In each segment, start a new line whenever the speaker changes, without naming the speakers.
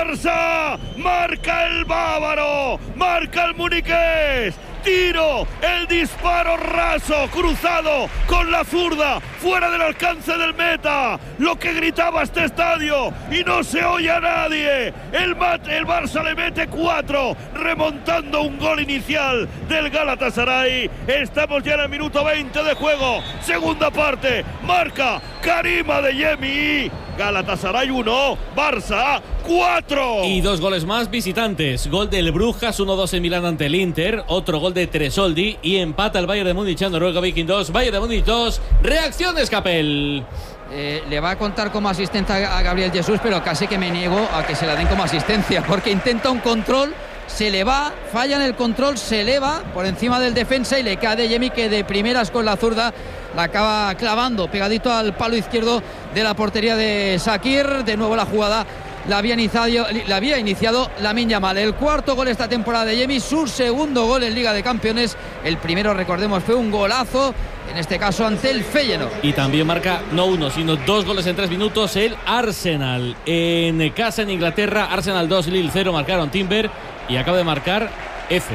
Barça, marca el bávaro, marca el muniqués. Tiro, el disparo raso, cruzado con la zurda, fuera del alcance del meta. Lo que gritaba este estadio y no se oye a nadie. El Barça le mete 4, remontando un gol inicial del Galatasaray. Estamos ya en el minuto 20 de juego. Segunda parte, marca Karim Adeyemi. Galatasaray 1, Barça 4.
Y 2 goles más visitantes. Gol del Brujas, 1-2 en Milán ante el Inter. Otro gol de Tresoldi. Y empata el Bayern de Múnich en Noruega Viking 2. Bayern de Múnich 2. Reacción de Escapel.
Le va a contar como asistente a Gabriel Jesús, pero casi que me niego a que se la den como asistencia, porque intenta un control, se le va, falla en el control, se eleva por encima del defensa y le cae Adeyemi, que de primeras con la zurda la acaba clavando pegadito al palo izquierdo de la portería de Shaqiri. De nuevo la jugada la había iniciado Lamine Yamal. El cuarto gol esta temporada de Adeyemi, su segundo gol en Liga de Campeones. El primero, recordemos, fue un golazo, en este caso ante el Feyenoord.
Y también marca no 1, sino 2 goles en 3 minutos el Arsenal. En casa en Inglaterra, Arsenal 2, Lille 0, marcaron Timber y acaba de marcar F.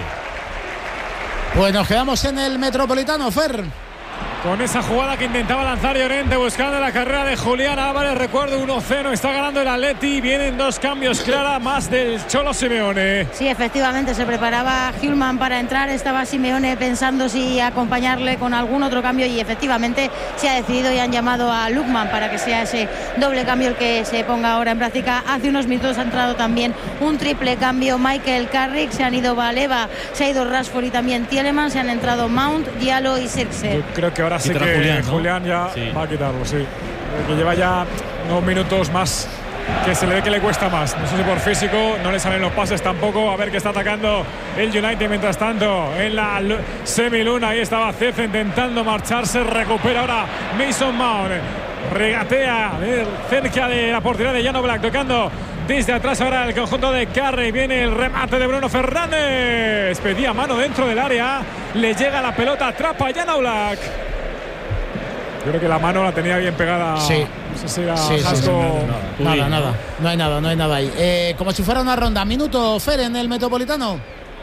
Pues nos quedamos en el Metropolitano, Fer.
Con esa jugada que intentaba lanzar Llorente buscando la carrera de Julián Álvarez. Recuerdo 1-0, está ganando el Atleti. Vienen 2 cambios, Clara, más del Cholo Simeone.
Sí, efectivamente, se preparaba Hjulmand para entrar. Estaba Simeone pensando si acompañarle con algún otro cambio y efectivamente se ha decidido y han llamado a Lookman para que sea ese doble cambio el que se ponga ahora en práctica. Hace unos minutos ha entrado también un triple cambio Michael Carrick. Se han ido Baleba, se ha ido Rashford y también Tielemans. Se han entrado Mount, Diallo y Zirkzee.
Yo creo que ahora sí que Julián ya va a quitarlo, sí. Que lleva ya unos minutos más que se le ve que le cuesta más. No sé si por físico, no le salen los pases tampoco. A ver que está atacando el United mientras tanto en la semiluna. Ahí estaba Cece intentando marcharse. Recupera ahora Mason Mount. Regatea cerca de la portería de Jan Oblak, tocando desde atrás ahora el conjunto de Carrey. Viene el remate de Bruno Fernández. Pedía mano dentro del área. Le llega la pelota, atrapa Jan Oblak. Yo creo que la mano la tenía bien pegada.
Sí.
No sé si era
Nada. No hay nada ahí. Como si fuera una ronda. Minuto, Fer, en el Metropolitano.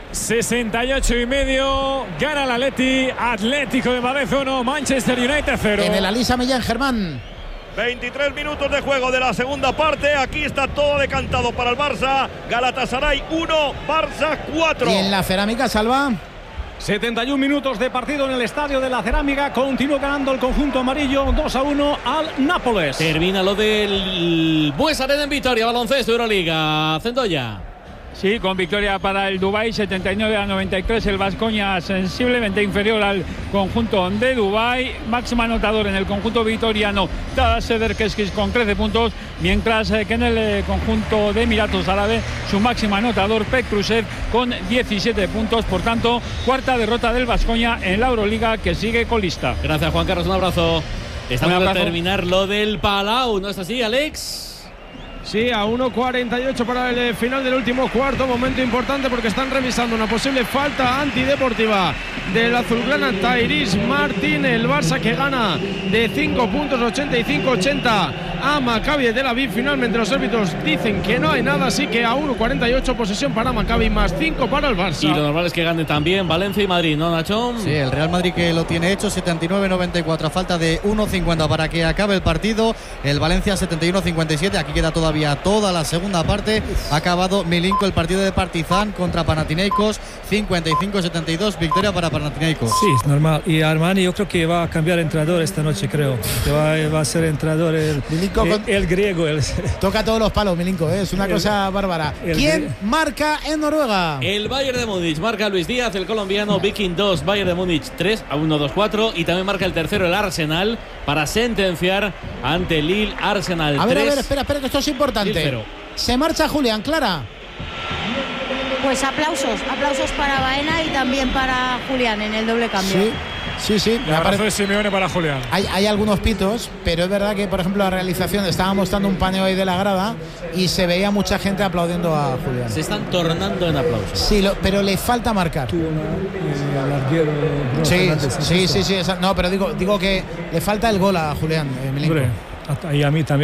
68,5. Gana el Atlético de Madrid 1, Manchester United 0.
En el Alisa Millán, Germán.
23 minutos de juego de la segunda parte. Aquí está todo decantado para el Barça. Galatasaray 1, Barça 4.
Y en la Cerámica, Salva.
71 minutos de partido en el Estadio de la Cerámica. Continúa ganando el conjunto amarillo 2-1 al Nápoles.
Termina lo del Buesa Arena en Vitoria. Baloncesto Euroliga. Cendoya.
Sí, con victoria para el Dubái, 79-93. El Baskonia sensiblemente inferior al conjunto de Dubái. Máximo anotador en el conjunto vitoriano, Tadas Sederkeskis con 13 puntos. Mientras que en el conjunto de Emiratos Árabes, su máximo anotador, Petrushev, con 17 puntos. Por tanto, cuarta derrota del Baskonia en la Euroliga, que sigue colista.
Gracias, Juan Carlos. Un abrazo. Estamos a terminar lo del Palau, ¿no es así, Alex?
Sí, a 1:48 para el final del último cuarto. Momento importante porque están revisando una posible falta antideportiva del azulgrana Tyrese Martin. El Barça que gana de 5 puntos, 85-80 a Maccabi de Tel Aviv. Finalmente los árbitros dicen que no hay nada, así que a 1:48 posesión para Maccabi más 5 para el Barça.
Y lo normal es que gane también Valencia y Madrid, ¿no, Nacho?
Sí, el Real Madrid que lo tiene hecho, 79-94 a falta de 1:50 para que acabe el partido. El Valencia 71-57, aquí queda todavía toda la segunda parte. Ha acabado Milinko el partido de Partizan contra Panathinaikos, 55-72, victoria para Panathinaikos.
Sí, es normal. Y Armani yo creo que va a cambiar entrenador esta noche, creo. Que va a ser entrenador el griego.
Toca todos los palos, Milinko, es una cosa bárbara. ¿Quién marca en Noruega?
El Bayern de Múnich, marca Luis Díaz, el colombiano. Viking 2, Bayern de Múnich 3, a 1-2-4. Y también marca el tercero el Arsenal para sentenciar ante Lille. Arsenal 3.
A ver, espera, que esto es importante. Se marcha Julián, Clara.
Pues aplausos para Baena y también para Julián en el doble cambio.
Sí.
El abrazo de Simeone para Julián.
Hay algunos pitos, pero es verdad que, por ejemplo, la realización estaba mostrando un paneo ahí de la grada y se veía mucha gente aplaudiendo a Julián.
Se están tornando en aplausos.
Sí, pero le falta marcar. Sí. No, pero digo que le falta el gol a Julián.
Y a mí también.